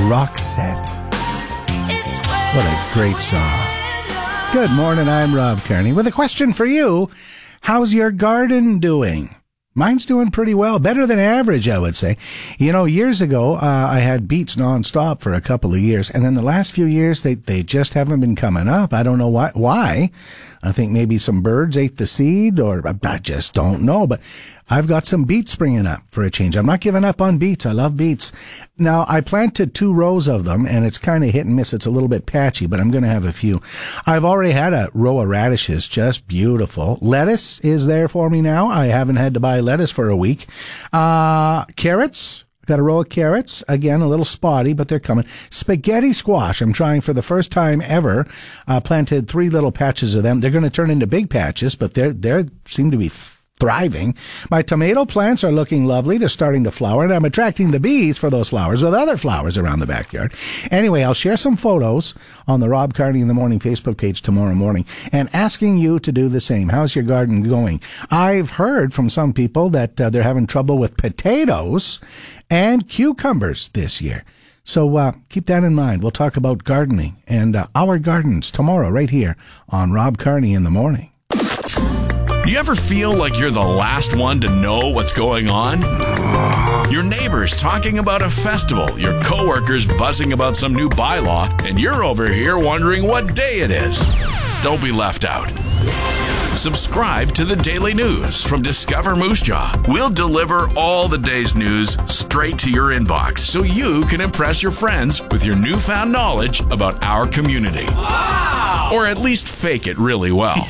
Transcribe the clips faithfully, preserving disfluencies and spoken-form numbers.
Roxette. What a great song. Good morning, I'm Rob Kearney with a question for you. How's your garden doing? Mine's doing pretty well, better than average, I would say. You know, years ago, uh, I had beets nonstop for a couple of years, and then the last few years, they they just haven't been coming up. I don't know why. Why? I think maybe some birds ate the seed, or I just don't know. But I've got some beets springing up for a change. I'm not giving up on beets. I love beets. Now, I planted two rows of them, and it's kind of hit and miss. It's a little bit patchy, but I'm going to have a few. I've already had a row of radishes, just beautiful. Lettuce is there for me now. I haven't had to buy lettuce for a week. Uh, carrots. Got a row of carrots. Again, a little spotty, but they're coming. Spaghetti squash. I'm trying for the first time ever. Uh, planted three little patches of them. They're going to turn into big patches, but they're, they seem to be thriving. My tomato plants are looking lovely. They're starting to flower, and I'm attracting the bees for those flowers with other flowers around the backyard. Anyway, I'll share some photos on the Rob Kearney in the Morning Facebook page tomorrow morning and asking you to do the same. How's your garden going? I've heard from some people that uh, they're having trouble with potatoes and cucumbers this year. So uh, keep that in mind. We'll talk about gardening and uh, our gardens tomorrow right here on Rob Kearney in the Morning. Do you ever feel like you're the last one to know what's going on? Your neighbors talking about a festival, your coworkers buzzing about some new bylaw, and you're over here wondering what day it is. Don't be left out. Subscribe to the Daily News from Discover Moose Jaw. We'll deliver all the day's news straight to your inbox so you can impress your friends with your newfound knowledge about our community. Wow! Or at least fake it really well.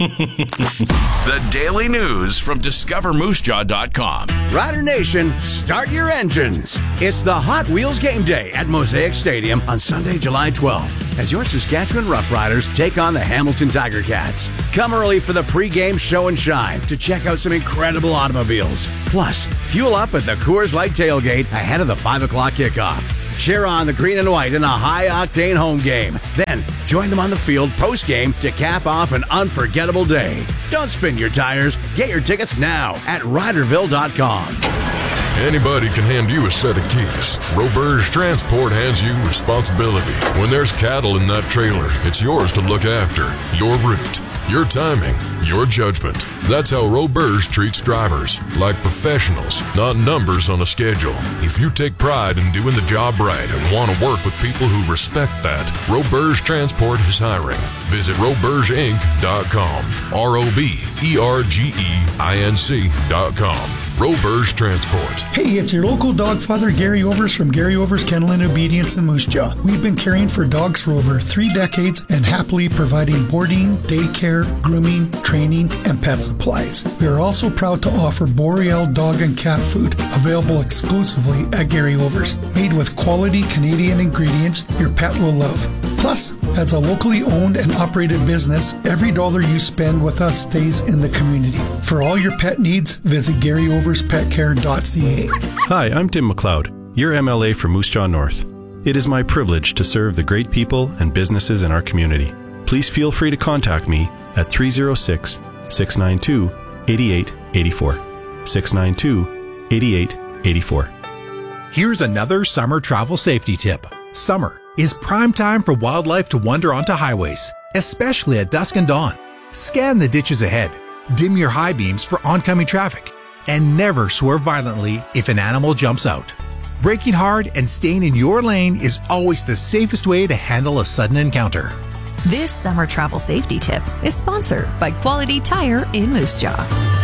The Daily News from discover moose jaw dot com. Rider Nation, start your engines. It's the Hot Wheels Game Day at Mosaic Stadium on Sunday, July twelfth, as your Saskatchewan Roughriders take on the Hamilton Tiger Cats. Come early for the pre-game show and shine to check out some incredible automobiles. Plus, fuel up at the Coors Light tailgate ahead of the five o'clock kickoff. Cheer on the green and white in a high-octane home game. Then, join them on the field post-game to cap off an unforgettable day. Don't spin your tires. Get your tickets now at riderville dot com. Anybody can hand you a set of keys. Roberge Transport hands you responsibility. When there's cattle in that trailer, it's yours to look after. Your route, your timing, your judgment. That's how Roberge treats drivers, like professionals, not numbers on a schedule. If you take pride in doing the job right and want to work with people who respect that, Roberge Transport is hiring. Visit roberge inc dot com. R O B E R G E I N C dot com. Roberge Transport. Hey, it's your local dog father, Gary Overs from Gary Overs Kennel and Obedience in Moose Jaw. We've been caring for dogs for over three decades and happily providing boarding, daycare, grooming, training, and pet supplies. We are also proud to offer Boreal dog and cat food available exclusively at Gary Overs. Made with quality Canadian ingredients your pet will love. Plus, as a locally owned and operated business, every dollar you spend with us stays in the community. For all your pet needs, visit gary overs pet care dot c a. Hi, I'm Tim McLeod, your M L A for Moose Jaw North. It is my privilege to serve the great people and businesses in our community. Please feel free to contact me at three oh six, six nine two, eight eight eight four. six nine two, eight eight eight four. Here's another summer travel safety tip. Summer is prime time for wildlife to wander onto highways, especially at dusk and dawn. Scan the ditches ahead, dim your high beams for oncoming traffic, and never swerve violently if an animal jumps out. Braking hard and staying in your lane is always the safest way to handle a sudden encounter. This summer travel safety tip is sponsored by Quality Tire in Moose Jaw.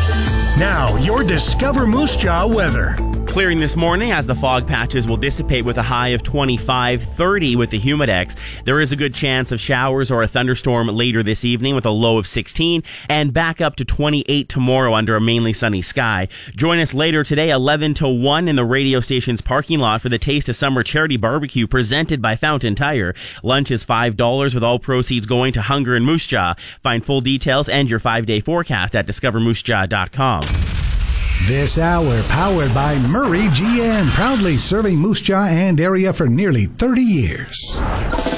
Now, your Discover Moose Jaw weather. Clearing this morning as the fog patches will dissipate with a high of twenty-five, thirty with the Humidex. There is a good chance of showers or a thunderstorm later this evening with a low of sixteen and back up to twenty-eight tomorrow under a mainly sunny sky. Join us later today, eleven to one in the radio station's parking lot for the Taste of Summer Charity Barbecue presented by Fountain Tire. Lunch is five dollars with all proceeds going to Hunger in Moose Jaw. Find full details and your five-day forecast at discover moose jaw dot com. This hour powered by Murray G M, proudly serving Moose Jaw and area for nearly thirty years.